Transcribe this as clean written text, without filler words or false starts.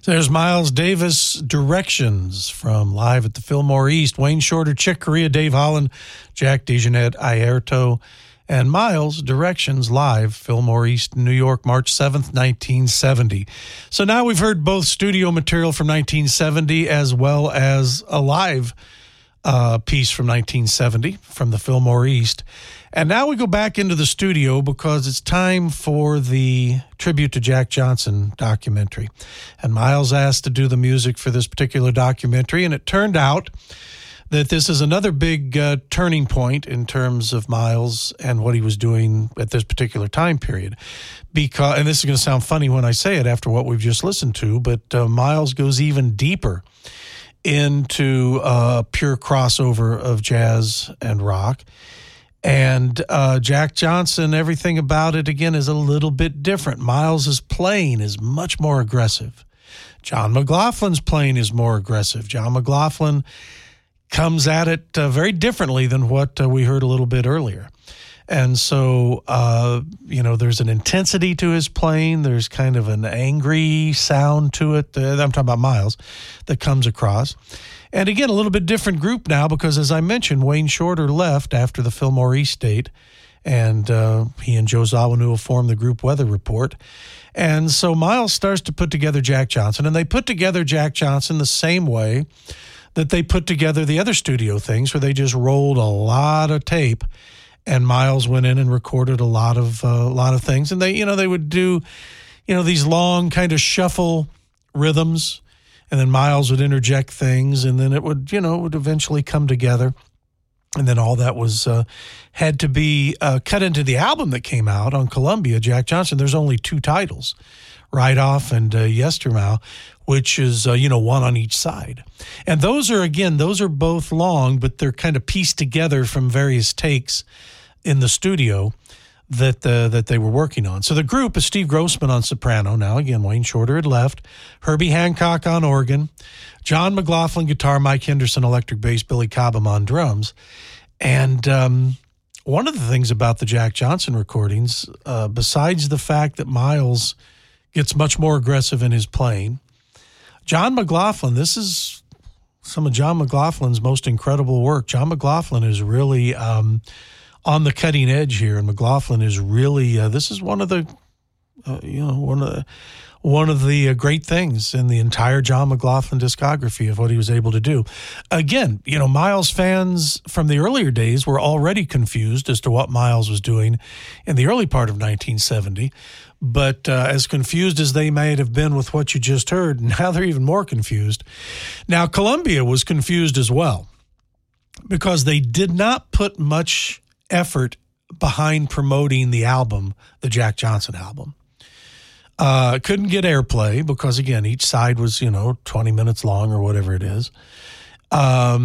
So there's Miles Davis, Directions, from Live at the Fillmore East. Wayne Shorter, Chick Corea, Dave Holland, Jack DeJohnette, Airto, and Miles, Directions, Live, Fillmore East, New York, March 7th, 1970. So now we've heard both studio material from 1970 as well as a live piece from 1970 from the Fillmore East. And now we go back into the studio because it's time for the Tribute to Jack Johnson documentary. And Miles asked to do the music for this particular documentary, and it turned out that this is another big turning point in terms of Miles and what he was doing at this particular time period. Because, and this is going to sound funny when I say it after what we've just listened to, but Miles goes even deeper into pure crossover of jazz and rock. And Jack Johnson, everything about it, again, is a little bit different. Miles's playing is much more aggressive. John McLaughlin's playing is more aggressive. John McLaughlin comes at it very differently than what we heard a little bit earlier. And so, there's an intensity to his playing. There's kind of an angry sound to it. I'm talking about Miles, that comes across. And again, a little bit different group now because, as I mentioned, Wayne Shorter left after the Fillmore East date, and he and Joe Zawinul formed the group Weather Report. And so Miles starts to put together Jack Johnson, and they put together Jack Johnson the same way that they put together the other studio things, where they just rolled a lot of tape, and Miles went in and recorded a lot of things. And they would do, these long kind of shuffle rhythms. And then Miles would interject things, and then it would eventually come together. And then all that was had to be cut into the album that came out on Columbia, Jack Johnson. There's only 2 titles, Right Off and Yestermouth, which is, one on each side. And those are both long, but they're kind of pieced together from various takes in the studio that they were working on. So the group is Steve Grossman on soprano. Now, again, Wayne Shorter had left. Herbie Hancock on organ. John McLaughlin guitar. Mike Henderson electric bass. Billy Cobham on drums. And one of the things about the Jack Johnson recordings, besides the fact that Miles gets much more aggressive in his playing, John McLaughlin, this is some of John McLaughlin's most incredible work. John McLaughlin is really on the cutting edge here, and McLaughlin is really this is one of the great things in the entire John McLaughlin discography of what he was able to do. Again, Miles fans from the earlier days were already confused as to what Miles was doing in the early part of 1970, but as confused as they may have been with what you just heard, now they're even more confused. Now, Columbia was confused as well, because they did not put much effort behind promoting the album, the Jack Johnson album. Couldn't get airplay because, again, each side was, 20 minutes long or whatever it is.